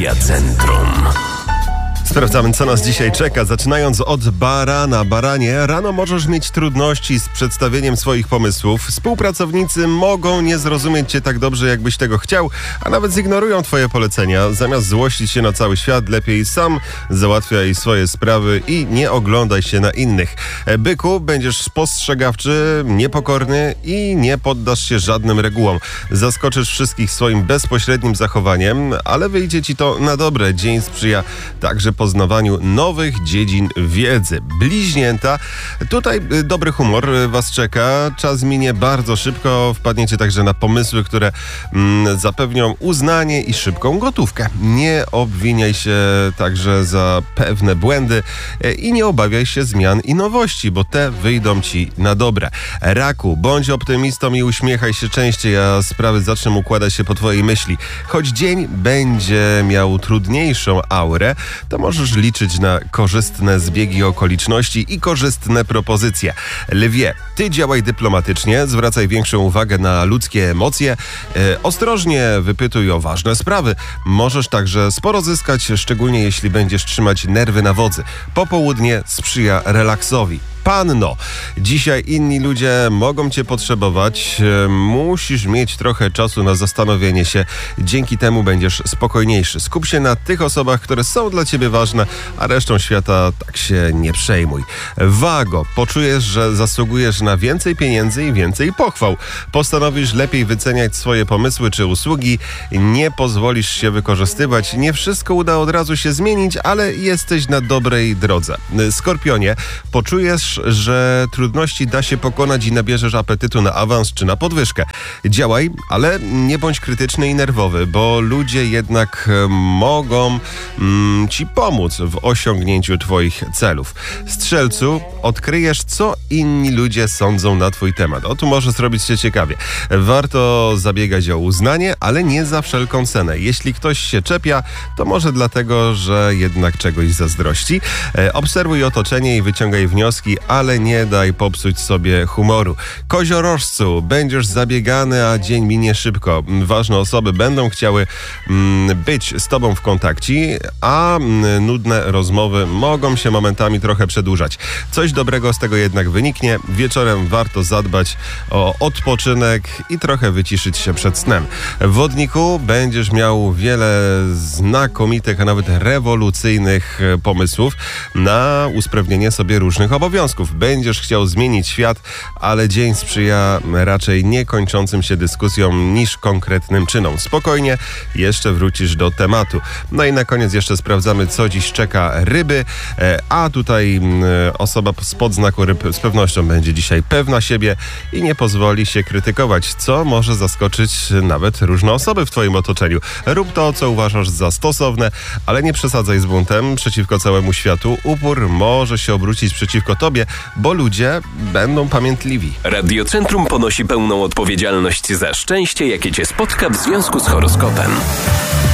Radia Centrum. Sprawdzamy, co nas dzisiaj czeka. Zaczynając od barana. Baranie, rano możesz mieć trudności z przedstawieniem swoich pomysłów. Współpracownicy mogą nie zrozumieć cię tak dobrze, jakbyś tego chciał, a nawet zignorują twoje polecenia. Zamiast złościć się na cały świat, lepiej sam załatwiaj swoje sprawy i nie oglądaj się na innych. Byku, będziesz spostrzegawczy, niepokorny i nie poddasz się żadnym regułom. Zaskoczysz wszystkich swoim bezpośrednim zachowaniem, ale wyjdzie ci to na dobre. Dzień sprzyja także poznawaniu nowych dziedzin wiedzy. Bliźnięta, tutaj dobry humor was czeka. Czas minie bardzo szybko. Wpadniecie także na pomysły, które zapewnią uznanie i szybką gotówkę. Nie obwiniaj się także za pewne błędy i nie obawiaj się zmian i nowości, bo te wyjdą ci na dobre. Raku, bądź optymistą i uśmiechaj się częściej, a sprawy zaczną układać się po twojej myśli. Choć dzień będzie miał trudniejszą aurę, to możesz liczyć na korzystne zbiegi okoliczności i korzystne propozycje. Lwie, ty działaj dyplomatycznie, zwracaj większą uwagę na ludzkie emocje, ostrożnie wypytuj o ważne sprawy. Możesz także sporo zyskać, szczególnie jeśli będziesz trzymać nerwy na wodzy. Popołudnie sprzyja relaksowi. Panno, dzisiaj inni ludzie mogą cię potrzebować. Musisz mieć trochę czasu na zastanowienie się. Dzięki temu będziesz spokojniejszy. Skup się na tych osobach, które są dla ciebie ważne, a resztą świata tak się nie przejmuj. Wago, poczujesz, że zasługujesz na więcej pieniędzy i więcej pochwał. Postanowisz lepiej wyceniać swoje pomysły czy usługi. Nie pozwolisz się wykorzystywać. Nie wszystko uda od razu się zmienić, ale jesteś na dobrej drodze. Skorpionie, poczujesz, że trudności da się pokonać i nabierzesz apetytu na awans czy na podwyżkę. Działaj, ale nie bądź krytyczny i nerwowy, bo ludzie jednak mogą ci pomóc w osiągnięciu twoich celów. Strzelcu, odkryjesz, co inni ludzie sądzą na twój temat. O, tu może zrobić się ciekawie. Warto zabiegać o uznanie, ale nie za wszelką cenę. Jeśli ktoś się czepia, to może dlatego, że jednak czegoś zazdrości. Obserwuj otoczenie i wyciągaj wnioski, ale nie daj popsuć sobie humoru. Koziorożcu, będziesz zabiegany, a dzień minie szybko. Ważne osoby będą chciały być z tobą w kontakcie, a nudne rozmowy mogą się momentami trochę przedłużać. Coś dobrego z tego jednak wyniknie. Wieczorem warto zadbać o odpoczynek i trochę wyciszyć się przed snem. W Wodniku będziesz miał wiele znakomitych, a nawet rewolucyjnych pomysłów na usprawnienie sobie różnych obowiązków. Będziesz chciał zmienić świat, ale dzień sprzyja raczej niekończącym się dyskusjom niż konkretnym czynom. Spokojnie, jeszcze wrócisz do tematu. No i na koniec jeszcze sprawdzamy, co dziś czeka ryby, a tutaj osoba spod znaku ryb z pewnością będzie dzisiaj pewna siebie i nie pozwoli się krytykować, co może zaskoczyć nawet różne osoby w twoim otoczeniu. Rób to, co uważasz za stosowne, ale nie przesadzaj z buntem przeciwko całemu światu. Upór może się obrócić przeciwko tobie, bo ludzie będą pamiętliwi. Radio Centrum ponosi pełną odpowiedzialność za szczęście, jakie cię spotka w związku z horoskopem.